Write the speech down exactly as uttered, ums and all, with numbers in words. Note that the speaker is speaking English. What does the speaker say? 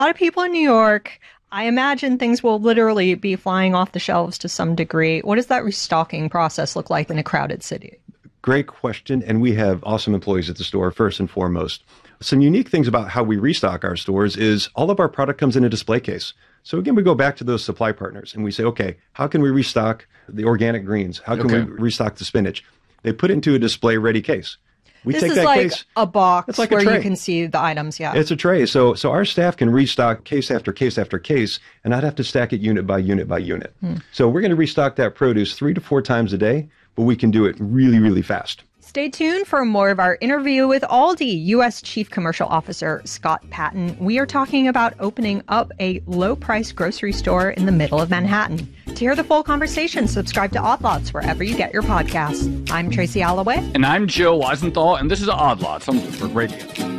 A lot of people in New York, I imagine things will literally be flying off the shelves to some degree. What does that restocking process look like in a crowded city? Great question. And we have awesome employees at the store, first and foremost. Some unique things about how we restock our stores is all of our product comes in a display case. So again, we go back to those supply partners and we say, okay, how can we restock the organic greens? How can Okay. we restock the spinach? They put it into a display ready case. We This take is that like case. a box It's like a where you tray. can see the items, yeah. It's a tray. So so our staff can restock case after case after case and not have to stack it unit by unit by unit. Hmm. So we're going to restock that produce three to four times a day, but we can do it really, really fast. Stay tuned for more of our interview with Aldi U S Chief Commercial Officer Scott Patton. We are talking about opening up a low-price grocery store in the middle of Manhattan. To hear the full conversation, subscribe to Odd Lots wherever you get your podcasts. I'm Tracy Alloway. And I'm Joe Weisenthal, and this is Odd Lots on Bloomberg Radio.